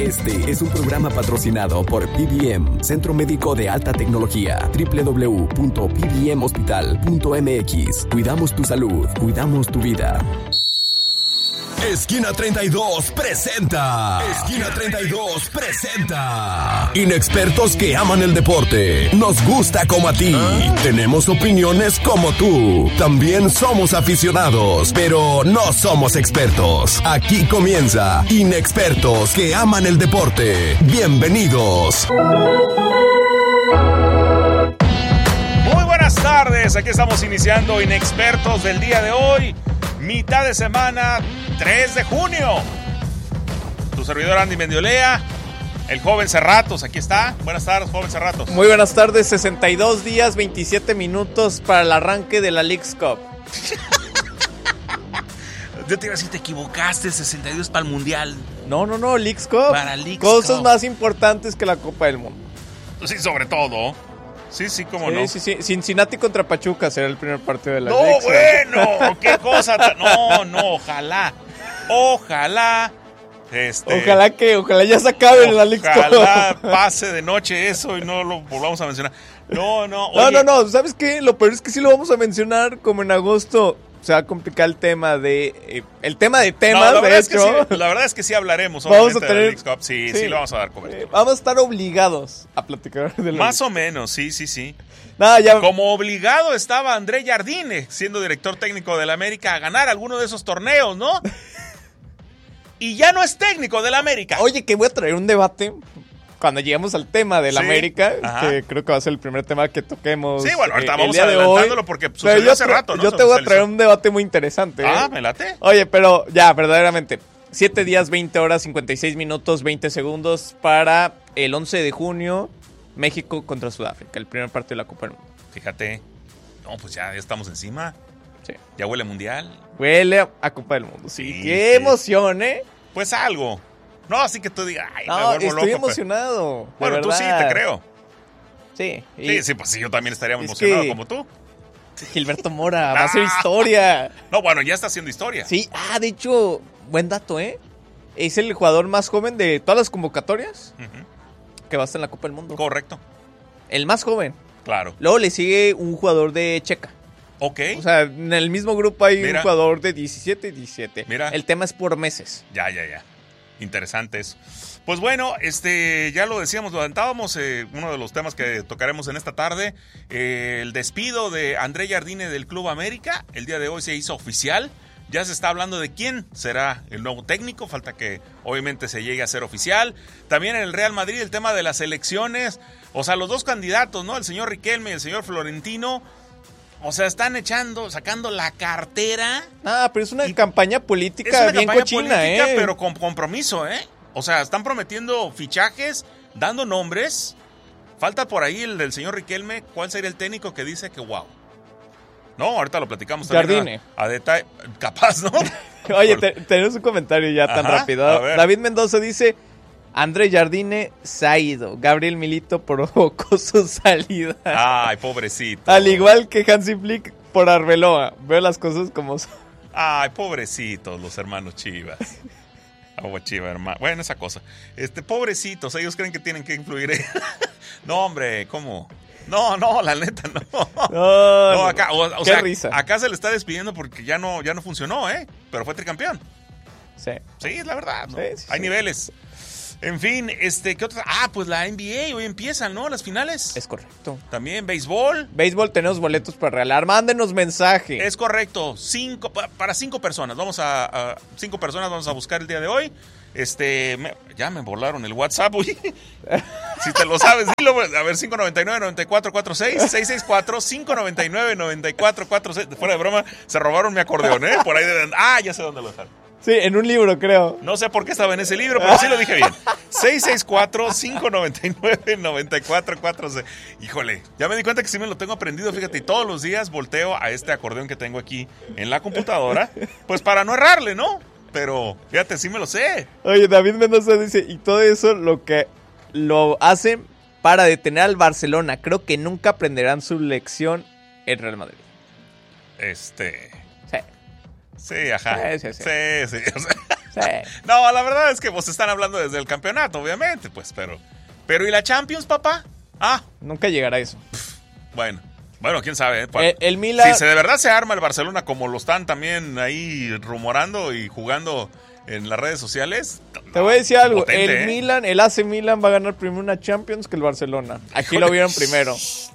Este es un programa patrocinado por PBM, Centro Médico de Alta Tecnología, www.pbmhospital.mx. Cuidamos tu salud, cuidamos tu vida. Esquina 32 presenta. Esquina 32 presenta. Inexpertos que aman el deporte. Nos gusta como a ti. Tenemos opiniones como tú. También somos aficionados, pero no somos expertos. Aquí comienza Inexpertos que aman el deporte. Bienvenidos. Muy buenas tardes. Aquí estamos iniciando Inexpertos del día de hoy. Mitad de semana, 3 de junio. Tu servidor Andy Mendiolea, el joven Cerratos, aquí está. Buenas tardes, joven Cerratos. Muy buenas tardes, 62 días, 27 minutos para el arranque de la Leagues Cup. Yo te iba a decir, te equivocaste, 62 para el Mundial. No, Leagues Cup. Para Leagues Cosas Cup. más importantes que la Copa del Mundo. Sí, sobre todo. Sí, cómo no. Sí. Cincinnati contra Pachuca será el primer partido de la No, Leagues Cup. bueno, qué cosa. No, ojalá. Ojalá ya se acabe la Leagues Cup. Ojalá pase de noche eso y no lo volvamos a mencionar. No. Oye, No, ¿sabes qué? Lo peor es que sí lo vamos a mencionar como en agosto. Se va a complicar el tema de... el tema de temas, la de verdad hecho. La verdad es que sí hablaremos, Vamos obviamente, a tener- de la Leagues Cup. Sí, le vamos a dar cobertura. Vamos a estar obligados a platicar de la Más o menos, sí. Nada, ya... Como obligado estaba André Jardine, siendo director técnico del América, a ganar alguno de esos torneos, ¿no? Y ya no es técnico del América. Oye, que voy a traer un debate cuando lleguemos al tema del Sí, América, ajá. que creo que va a ser el primer tema que toquemos. Sí, bueno, ahorita el vamos día de adelantándolo hoy. porque Pero sucedió hace rato, ¿no? Yo Se te voy a traer oficializó. un debate muy interesante. Me late. Oye, pero ya, verdaderamente, 7 días, 20 horas, 56 minutos, 20 segundos para el 11 de junio, México contra Sudáfrica, el primer partido de la Copa del Mundo. Fíjate. No, pues ya estamos encima. Sí. Ya huele mundial. Huele a Copa del Mundo, sí. Sí, Qué sí. emoción, ¿eh? Pues algo. No, así que tú digas, ay, me No, vuelvo estoy loco. emocionado. de Bueno, tú sí, verdad. te creo. Sí. Sí, pues sí, yo también estaría Es emocionado que- como tú. Gilberto Mora va a hacer historia. No, bueno, ya está haciendo historia. Sí, de hecho, buen dato, ¿eh? Es el jugador más joven de todas las convocatorias Ujú. que va a estar en la Copa del Mundo. Correcto, El más joven. claro. Luego le sigue un jugador de Checa. Ok, O sea, en el mismo grupo hay Mira. un jugador de 17 y 17. Mira. El tema es por meses. ya. Interesante eso. Pues bueno, ya lo decíamos, lo adelantábamos, uno de los temas que tocaremos en esta tarde, el despido de André Jardine del Club América. El día de hoy se hizo oficial. Ya se está hablando de quién será el nuevo técnico, falta que obviamente se llegue a ser oficial. También en el Real Madrid el tema de las elecciones, o sea, los dos candidatos, ¿no? El señor Riquelme y el señor Florentino, o sea, están sacando la cartera. Pero es una campaña política Es una bien campaña cochina, política, ¿eh? pero con compromiso, ¿eh? O sea, están prometiendo fichajes, dando nombres. Falta por ahí el del señor Riquelme. ¿Cuál sería el técnico que dice que wow? No, ahorita lo platicamos también Jardine. a detalle. Capaz, ¿no? Oye, tenemos un comentario ya tan Ajá, rápido. a ver. David Mendoza dice: André Jardine se ha ido. Gabriel Milito provocó su salida. Ay, pobrecito. Al igual que Hansi Flick por Arbeloa. Veo las cosas como son. Ay, pobrecitos los hermanos Chivas. Agua Chiva, hermano. Bueno, esa cosa. Pobrecitos, ellos creen que tienen que influir. No, hombre, ¿cómo? No, la neta, no. No, acá, o Qué sea, risa. acá se le está despidiendo porque ya no funcionó, ¿eh? Pero fue tricampeón. Sí. Sí, es la verdad, ¿no? Sí. Hay niveles. En fin, ¿qué otra? Pues la NBA, hoy empiezan, ¿no? Las finales. Es correcto. También béisbol. Béisbol, tenemos boletos para regalar. Mándenos mensaje. Es correcto. Para 5 personas. 5 personas vamos a buscar el día de hoy. Ya me volaron el WhatsApp, uy. Si te lo sabes, dilo. A ver, 599-9446, 664-599-9446. Fuera de broma, se robaron mi acordeón, ¿eh? Por ahí deben. Ya sé dónde lo dejaron. Sí, en un libro, creo. No sé por qué estaba en ese libro, pero sí lo dije bien. 664-599-9446. Híjole, ya me di cuenta que sí me lo tengo aprendido, fíjate, y todos los días volteo a este acordeón que tengo aquí en la computadora, pues para no errarle, ¿no? Pero, fíjate, sí me lo sé. Oye, David Mendoza dice: y todo eso lo hacen para detener al Barcelona. Creo que nunca aprenderán su lección en Real Madrid. Sí. Sí. Sí, ajá. Sí. Sí. O sea, Sí. No, la verdad es que vos están hablando desde el campeonato, obviamente, pues, pero ¿y la Champions, papá? Nunca llegará a eso. Bueno, quién sabe. El Milan... Si de verdad se arma el Barcelona como lo están también ahí rumorando y jugando en las redes sociales. Te voy a decir algo, potente, el AC Milan va a ganar primero una Champions que el Barcelona. Aquí lo vieron primero.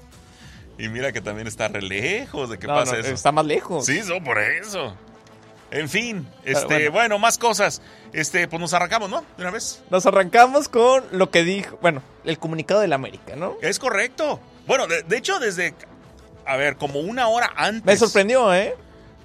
Y mira que también está re lejos de que pase eso. Está más lejos. Sí, por eso. En fin, bueno, más cosas. Pues nos arrancamos, ¿no? De una vez. Nos arrancamos con lo que dijo, el comunicado del América, ¿no? Es correcto. Bueno, de hecho, desde, como una hora antes. Me sorprendió, ¿eh?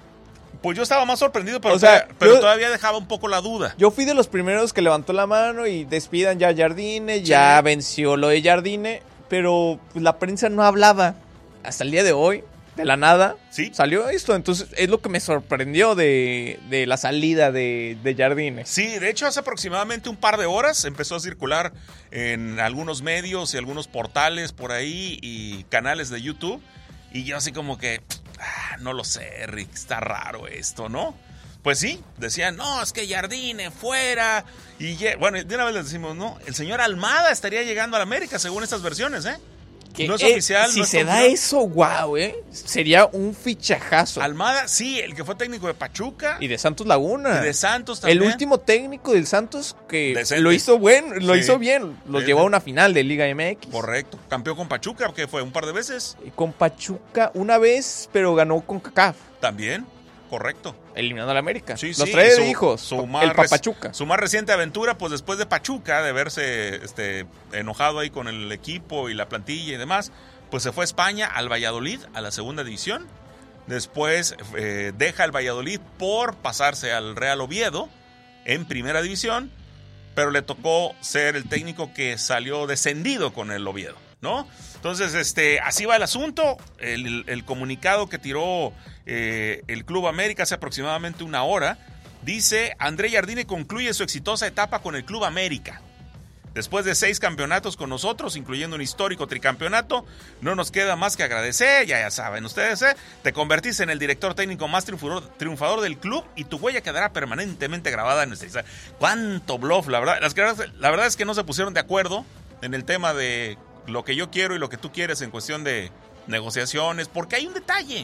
Pues yo estaba más sorprendido, pero, yo todavía dejaba un poco la duda. Yo fui de los primeros que levantó la mano y despidan ya a Jardine, ya venció lo de Jardine, pero pues, la prensa no hablaba. Hasta el día de hoy, de la nada, salió esto. Entonces es lo que me sorprendió de la salida de Jardine. Sí, de hecho hace aproximadamente un par de horas empezó a circular en algunos medios y algunos portales por ahí y canales de YouTube. Y yo así como que, no lo sé, Rick, está raro esto, ¿no? Pues sí, decían, no, es que Jardine fuera. Y bueno, de una vez les decimos, no, el señor Almada estaría llegando a la América según estas versiones, ¿eh? No es oficial. Si no es se da eso, wow, sería un fichajazo. Almada, sí, el que fue técnico de Pachuca. Y de Santos Laguna. Y de Santos también. El último técnico del Santos que lo hizo hizo bien. Los llevó a una final de Liga MX. Correcto. Campeón con Pachuca, que fue un par de veces. Y con Pachuca una vez, pero ganó con CACAF. También, correcto. Eliminando a la América. Sí, los tres hijos. El Papachuca. Su más reciente aventura, pues después de Pachuca, de verse enojado ahí con el equipo y la plantilla y demás, pues se fue a España, al Valladolid, a la segunda división. Después deja el Valladolid por pasarse al Real Oviedo en primera división, pero le tocó ser el técnico que salió descendido con el Oviedo, ¿no? Entonces, así va el asunto. El comunicado que tiró el Club América hace aproximadamente una hora dice: André Jardine concluye su exitosa etapa con el Club América. Después de 6 campeonatos con nosotros, incluyendo un histórico tricampeonato, no nos queda más que agradecer. Ya saben ustedes, te convertiste en el director técnico más triunfador del club y tu huella quedará permanentemente grabada en nuestra historia. ¡Cuánto bluff! La verdad es que no se pusieron de acuerdo en el tema de lo que yo quiero y lo que tú quieres en cuestión de negociaciones, porque hay un detalle.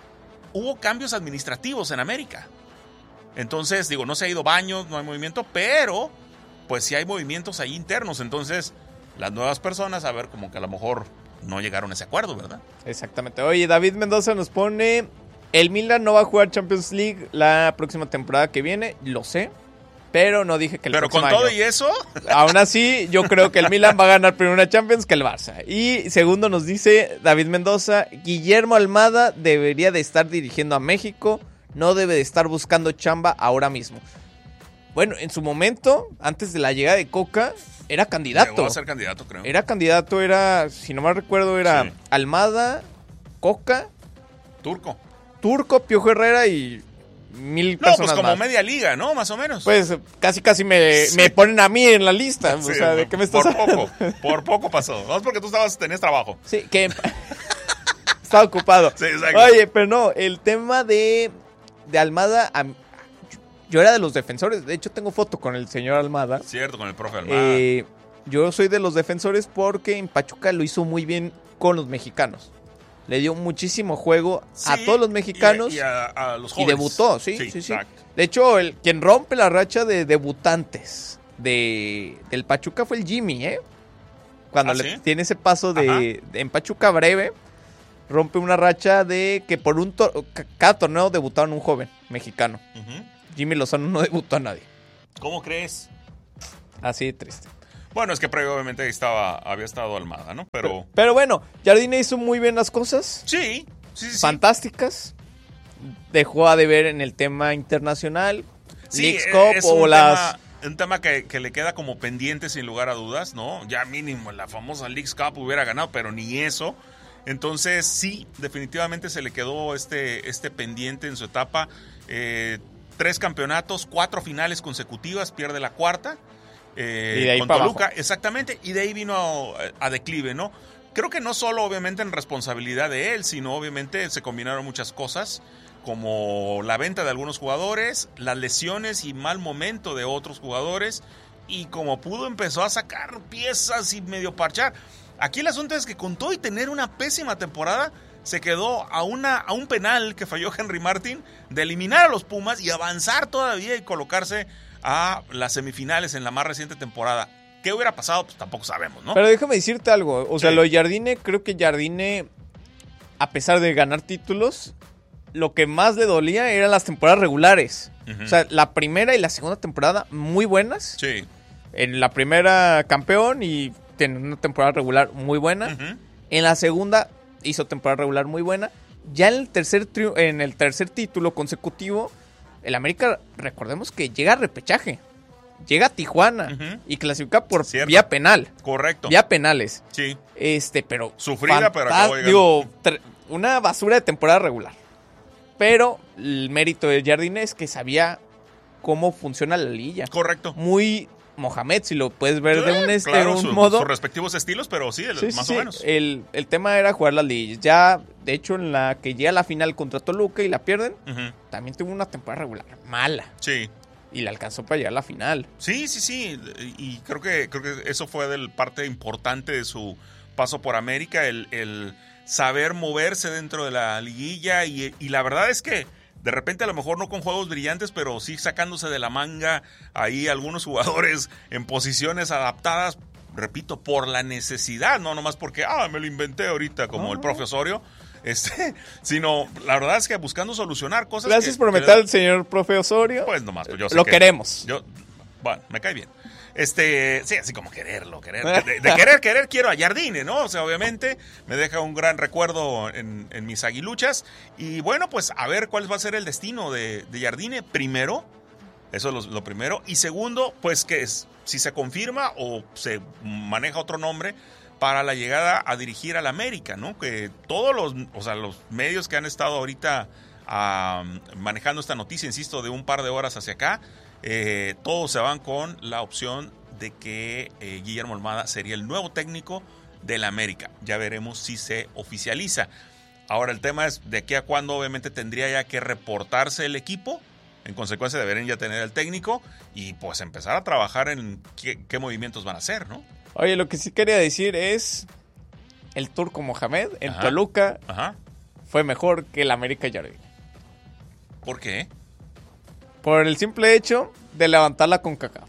Hubo cambios administrativos en América. Entonces, no se ha ido baños, no hay movimiento, pero pues sí hay movimientos ahí internos. Entonces, las nuevas personas, a ver, como que a lo mejor no llegaron a ese acuerdo, ¿verdad? Exactamente. Oye, David Mendoza nos pone: el Milan no va a jugar Champions League la próxima temporada que viene, lo sé. Pero no dije que el próximo año. Pero con todo y eso. Aún así, yo creo que el Milan va a ganar primero una Champions que el Barça. Y segundo nos dice David Mendoza: Guillermo Almada debería de estar dirigiendo a México, no debe de estar buscando chamba ahora mismo. Bueno, en su momento, antes de la llegada de Coca, era candidato. Llegó a ser candidato, creo. Era candidato, si no mal recuerdo, era Almada, Coca, Turco, Piojo Herrera y 1,000 personas pues como más. media liga, ¿no? Más o menos. Pues casi me ponen a mí en la lista. Sí, o sea, ¿de qué me estás hablando? Por poco pasó. No es porque tú tenías trabajo. Sí, que estaba ocupado. Sí, exacto. Oye, pero no, el tema de Almada, yo era de los defensores. De hecho, tengo foto con el señor Almada. Cierto, con el profe Almada. Yo soy de los defensores porque en Pachuca lo hizo muy bien con los mexicanos. Le dio muchísimo juego a todos los mexicanos. Y a los jóvenes. Y debutó, sí. De hecho, quien rompe la racha de debutantes del Pachuca fue el Jimmy, Cuando tiene ese paso en Pachuca breve, rompe una racha de que por cada torneo debutaron un joven mexicano. Jimmy Lozano no debutó a nadie. ¿Cómo crees? Así de triste. Bueno, es que previamente había estado Almada, ¿no? Pero bueno, Jardine hizo muy bien las cosas. Sí. Fantásticas. Dejó a deber en el tema internacional. Sí, Leagues Cup es un tema que le queda como pendiente sin lugar a dudas, ¿no? Ya mínimo la famosa Leagues Cup hubiera ganado, pero ni eso. Entonces sí, definitivamente se le quedó este pendiente en su etapa. 3 campeonatos, 4 finales consecutivas, pierde la cuarta. Y de ahí con para Toluca, abajo. Exactamente, y de ahí vino a declive, ¿no? Creo que no solo obviamente en responsabilidad de él, sino obviamente se combinaron muchas cosas como la venta de algunos jugadores, las lesiones y mal momento de otros jugadores, y como pudo empezó a sacar piezas y medio parchar. Aquí el asunto es que con todo y tener una pésima temporada, se quedó a un penal que falló Henry Martin de eliminar a los Pumas y avanzar todavía y colocarse a las semifinales en la más reciente temporada. ¿Qué hubiera pasado? Pues tampoco sabemos, ¿no? Pero déjame decirte algo. O sea, lo de Jardine, creo que Jardine, a pesar de ganar títulos, lo que más le dolía eran las temporadas regulares. O sea, la primera y la segunda temporada muy buenas. Sí. En la primera campeón y tiene una temporada regular muy buena. En la segunda hizo temporada regular muy buena. Ya en el tercer título consecutivo, el América, recordemos que llega a repechaje. Llega a Tijuana y clasifica por vía penal. Correcto. Vía penales. Sí. Pero sufrida, pero acabó llegando. Una basura de temporada regular. Pero el mérito de Jardine es que sabía cómo funciona la liguilla. Correcto. Muy Mohamed, si lo puedes ver de un modo. Sus respectivos estilos, pero sí, más o menos. El tema era jugar las liguillas. Ya, de hecho, en la que llega a la final contra Toluca y la pierden, también tuvo una temporada regular mala. Sí. Y le alcanzó para llegar a la final. Sí. Y creo que eso fue parte importante de su paso por América, el saber moverse dentro de la liguilla. Y la verdad es que de repente a lo mejor no con juegos brillantes, pero sí sacándose de la manga ahí algunos jugadores en posiciones adaptadas, repito, por la necesidad, no nomás porque, me lo inventé ahorita como el profe Osorio. Sino la verdad es que buscando solucionar cosas. Gracias por meter al señor profe Osorio. Pues nomás, pues yo sé lo queremos. Bueno, me cae bien. Sí, así como quererlo. De querer quiero a Jardine, ¿no? O sea, obviamente me deja un gran recuerdo en mis aguiluchas. Y bueno, pues a ver cuál va a ser el destino de Jardine. Primero, eso es lo primero. Y segundo, pues que si se confirma o se maneja otro nombre para la llegada a dirigir al América, ¿no? Que todos los medios que han estado ahorita manejando esta noticia, insisto, de un par de horas hacia acá, todos se van con la opción de que Guillermo Almada sería el nuevo técnico del América. Ya veremos si se oficializa. Ahora el tema es de aquí a cuándo obviamente tendría ya que reportarse el equipo. En consecuencia deberían ya tener el técnico y pues empezar a trabajar en qué movimientos van a hacer, ¿no? Oye, lo que sí quería decir es el Turco Mohamed en Toluca fue mejor que el América Jardine. ¿Por qué? Por el simple hecho de levantar la CONCACAF.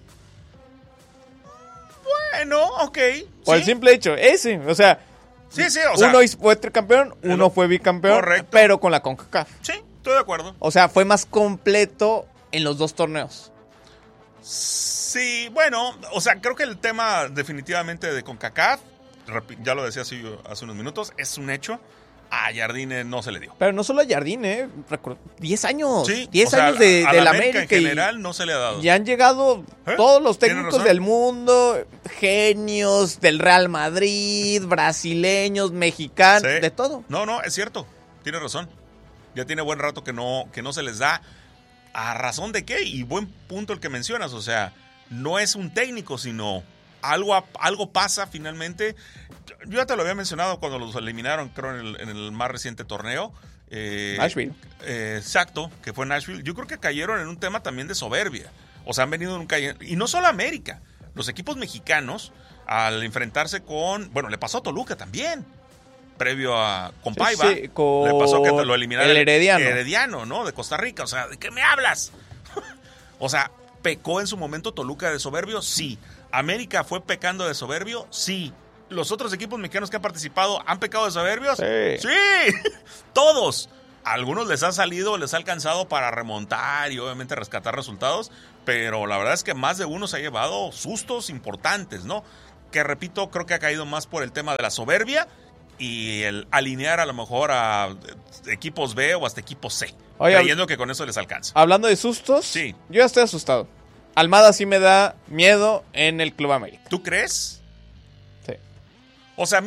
Bueno, ok. Por el simple hecho, o sea, uno fue tricampeón, uno fue bicampeón, correcto, pero con la CONCACAF. Sí, estoy de acuerdo. O sea, fue más completo en los dos torneos. Sí, bueno, o sea, creo que el tema definitivamente de CONCACAF, ya lo decía hace unos minutos, es un hecho. A Jardine no se le dio. Pero no solo a Jardine, 10 años. Sí, 10 años de la América. En general no se le ha dado. Ya han llegado todos los técnicos del mundo, genios del Real Madrid, brasileños, mexicanos, de todo. No, es cierto. Tiene razón. Ya tiene buen rato que no se les da. ¿A razón de qué? Y buen punto el que mencionas. O sea, no es un técnico, sino algo pasa finalmente. Yo ya te lo había mencionado cuando los eliminaron, creo, en el más reciente torneo. Nashville. Exacto, que fue Nashville. Yo creo que cayeron en un tema también de soberbia. O sea, han venido y no solo América. Los equipos mexicanos, al enfrentarse le pasó a Toluca también. Previo con Paiva, le pasó que lo eliminaron el Herediano. Herediano, ¿no? De Costa Rica. O sea, ¿de qué me hablas? O sea, ¿pecó en su momento Toluca de soberbio? Sí. ¿América fue pecando de soberbio? Sí. ¿Los otros equipos mexicanos que han participado han pecado de soberbios? Sí. Todos. A algunos les ha alcanzado para remontar y obviamente rescatar resultados, pero la verdad es que más de uno se ha llevado sustos importantes, ¿no? Que repito, creo que ha caído más por el tema de la soberbia y el alinear a lo mejor a equipos B o hasta equipos C, creyendo que con eso les alcanza. Hablando de sustos, sí, yo ya estoy asustado. Almada sí me da miedo en el Club América. ¿Tú crees? Sí. O sea, a mí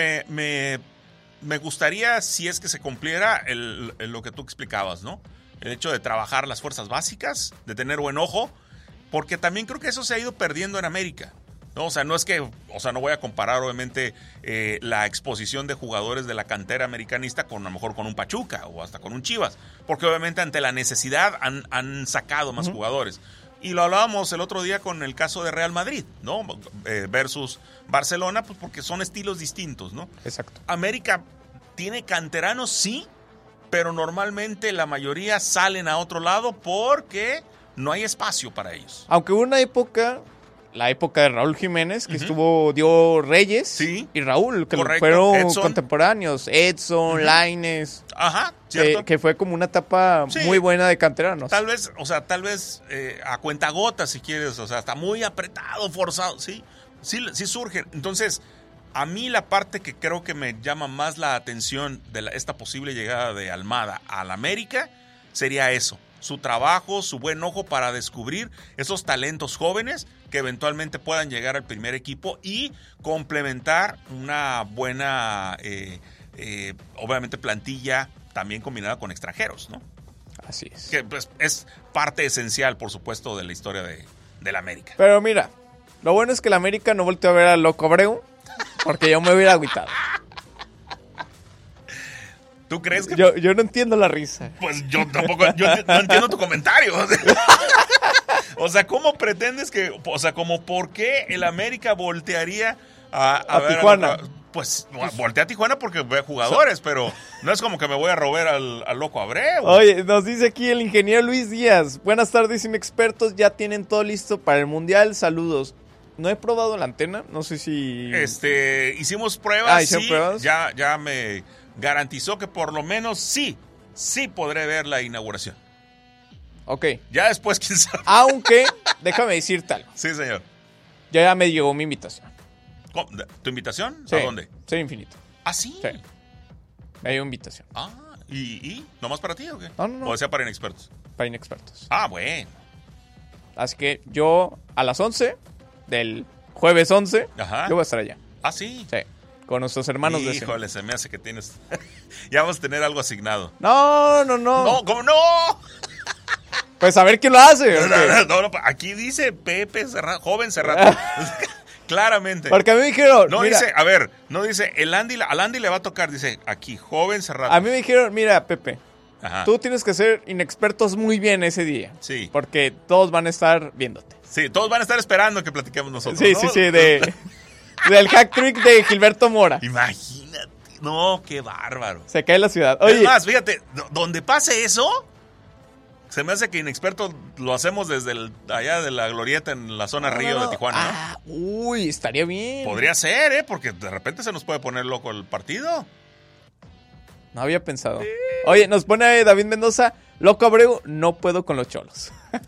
me gustaría, si es que se cumpliera lo que tú explicabas, ¿no? El hecho de trabajar las fuerzas básicas, de tener buen ojo, porque también creo que eso se ha ido perdiendo en América. ¿no? O sea, no es que, o sea, no voy a comparar obviamente la exposición de jugadores de la cantera americanista con a lo mejor con un Pachuca o hasta con un Chivas, porque obviamente ante la necesidad han sacado más jugadores. Y lo hablábamos el otro día con el caso de Real Madrid, ¿no? Versus Barcelona, pues porque son estilos distintos, ¿no? Exacto. América tiene canteranos, sí, pero normalmente la mayoría salen a otro lado porque no hay espacio para ellos. Aunque hubo una época, la época de Raúl Jiménez, que dio Reyes y Raúl, que fueron Edson, contemporáneos, Edson, Lainez. Ajá, cierto. Que fue como una etapa muy buena de canteranos. Tal vez a cuentagotas, si quieres, o sea, está muy apretado, forzado, sí surge. Entonces, a mí la parte que creo que me llama más la atención de esta posible llegada de Almada al América sería eso. Su trabajo, su buen ojo para descubrir esos talentos jóvenes que eventualmente puedan llegar al primer equipo y complementar una buena, obviamente, plantilla también combinada con extranjeros, ¿no? Así es. Que pues, es parte esencial, por supuesto, de la historia de la América. Pero mira, lo bueno es que la América no volteó a ver al Loco Abreu, porque yo me hubiera agüitado. ¿Tú crees que...? Yo no entiendo la risa. Pues yo tampoco, yo no entiendo tu comentario. O sea, ¿cómo pretendes que... O sea, como por qué el América voltearía a ver Tijuana? Pues voltea a Tijuana porque ve jugadores, pero no es como que me voy a robar al Loco Abreu. Oye, nos dice aquí el ingeniero Luis Díaz. Buenas tardes, inexpertos. Ya tienen todo listo para el Mundial. Saludos. No he probado la antena, no sé si... Hicimos pruebas, ¿hicieron pruebas? Ya me garantizó que por lo menos sí podré ver la inauguración. Ok. Ya después, quién sabe. Aunque, déjame decirte algo. Sí, señor. Ya me llegó mi invitación. ¿Cómo? ¿Tu invitación? Sí, ¿A dónde? Ser Infinito. ¿Ah, sí? Sí. Me llegó invitación. Ah, ¿y? ¿Nomás para ti o qué? No. ¿O sea para inexpertos? Para inexpertos. Ah, bueno. Así que yo a las 11 del jueves 11, Ajá. yo voy a estar allá. Ah, sí. Sí. Con nuestros hermanos de Híjole, se me hace que tienes... Ya vamos a tener algo asignado. No. No, ¿cómo no? Pues a ver quién lo hace. No, aquí dice Pepe Serrano, joven Serrano. Claramente. Porque a mí me dijeron... No mira, dice, a ver, no dice, al Andy le va a tocar, dice, aquí, joven Serrano. A mí me dijeron, mira, Pepe, ajá, tú tienes que ser inexpertos muy bien ese día. Sí. Porque todos van a estar viéndote. Sí, todos van a estar esperando que platiquemos nosotros, sí, ¿no? Sí, del hack trick de Gilberto Mora. Imagínate. No, qué bárbaro. Se cae la ciudad. Oye, es más, fíjate, donde pase eso, se me hace que inexperto lo hacemos desde allá de la glorieta en la zona Río de Tijuana, ¿no? Uy, estaría bien. Podría ser, porque de repente se nos puede poner loco el partido. No había pensado. Sí. Oye, nos pone David Mendoza, Loco Abreu, no puedo con los Cholos.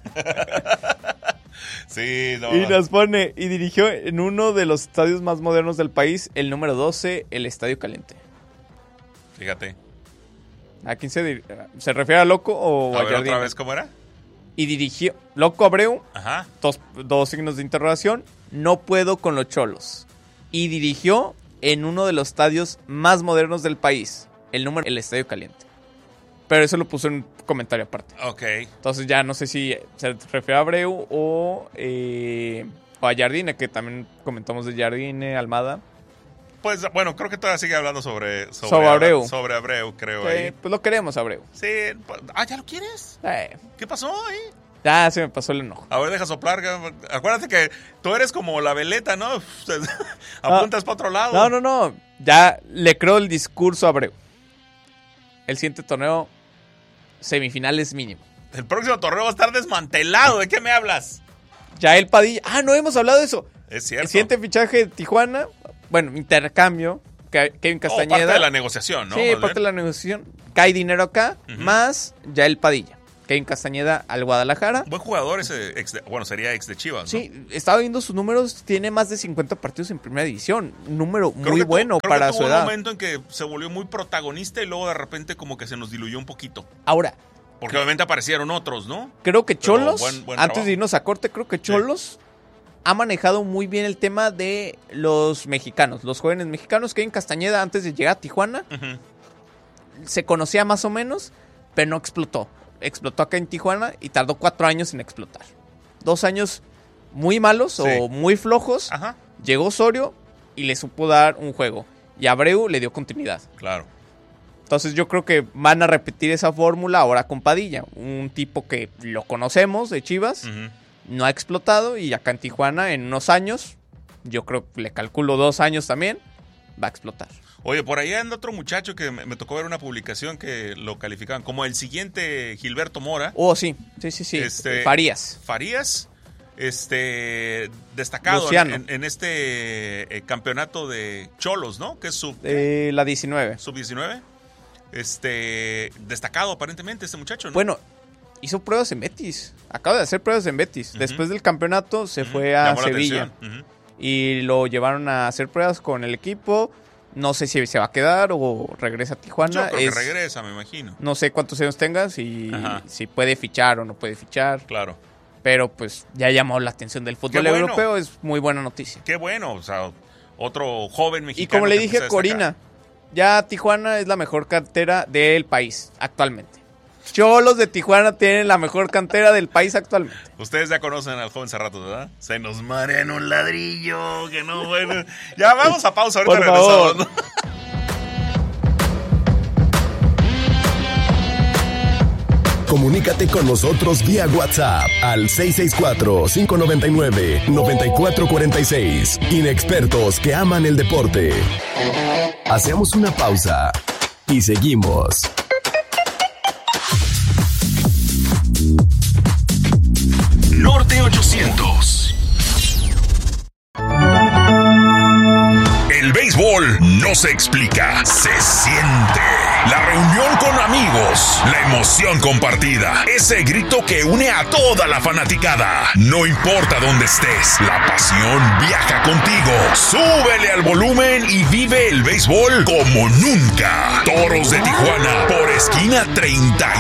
Sí, no. Y nos pone, y dirigió en uno de los estadios más modernos del país, el número 12, el Estadio Caliente. Fíjate. ¿A quién se refiere a Loco o a Jardine? ¿Otra vez cómo era? Y dirigió, Loco Abreu, ajá, dos signos de interrogación, no puedo con los Cholos. Y dirigió en uno de los estadios más modernos del país, el Estadio Caliente. Pero eso lo puso en un comentario aparte. Ok. Entonces ya no sé si se refiere a Abreu o a Jardine, que también comentamos de Jardine, Almada. Pues bueno, creo que todavía sigue hablando sobre Abreu. Sobre Abreu, creo. Sí, ahí. Pues lo queremos, Abreu. Sí. ¿Ya lo quieres? ¿Qué pasó ahí? Ya se me pasó el enojo. A ver, deja soplar. Acuérdate que tú eres como la veleta, ¿no? Apuntas para otro lado. No. Ya le creo el discurso a Abreu. El siguiente torneo, semifinales mínimo. El próximo torneo va a estar desmantelado. ¿De qué me hablas? Ya el Padilla. No hemos hablado de eso. Es cierto. El siguiente fichaje de Tijuana. Bueno, intercambio. Kevin Castañeda. Parte de la negociación, ¿no? Sí, parte de la negociación. Cae dinero acá, más ya el Padilla. Kevin Castañeda al Guadalajara. Buen jugador ese, sería ex de Chivas, ¿no? Sí, estaba viendo sus números, tiene más de 50 partidos en primera división. Un número muy bueno para su edad. Hubo un momento en que se volvió muy protagonista y luego de repente como que se nos diluyó un poquito. Ahora. Porque obviamente aparecieron otros, ¿no? Creo que Cholos, buen antes trabajo. de irnos a corte, creo que Cholos ha manejado muy bien el tema de los mexicanos, los jóvenes mexicanos. Kevin Castañeda, antes de llegar a Tijuana, se conocía más o menos, pero no explotó. Explotó acá en Tijuana y tardó 4 años en explotar. 2 años muy malos o muy flojos, llegó Osorio y le supo dar un juego. Y Abreu le dio continuidad. Claro. Entonces yo creo que van a repetir esa fórmula ahora con Padilla. Un tipo que lo conocemos de Chivas, no ha explotado y acá en Tijuana en unos años, yo creo que le calculo 2 años también, va a explotar. Oye, por ahí anda otro muchacho que me tocó ver una publicación que lo calificaban como el siguiente Gilberto Mora. Oh, sí. Farías. Destacado en este campeonato de Cholos, ¿no? Que es la 19. Sub-19. Destacado aparentemente este muchacho, ¿no? Bueno, hizo pruebas en Betis. Acaba de hacer pruebas en Betis. Después del campeonato se fue a Sevilla. Y lo llevaron a hacer pruebas con el equipo. No sé si se va a quedar o regresa a Tijuana. Yo creo que regresa, me imagino. No sé cuántos años tenga, si puede fichar o no puede fichar. Claro. Pero pues ya llamó la atención del fútbol europeo, es muy buena noticia. Qué bueno, o sea, otro joven mexicano. Y como le dije a Corina, ya Tijuana es la mejor cantera del país actualmente. Cholos de Tijuana tienen la mejor cantera del país actualmente. Ustedes ya conocen al joven Cerratos, ¿verdad? Se nos marea en un ladrillo, que no, bueno. Ya vamos a pausa, ahorita regresamos, ¿no? Comunícate con nosotros vía WhatsApp al 664-599-9446. Inexpertos que aman el deporte. Hacemos una pausa y seguimos. Norte 800. El béisbol no se explica, se siente. La reunión con amigos, la emoción compartida, ese grito que une a toda la fanaticada. No importa dónde estés, la pasión viaja contigo. Súbele al volumen y vive el béisbol como nunca. Toros de Tijuana por esquina 30.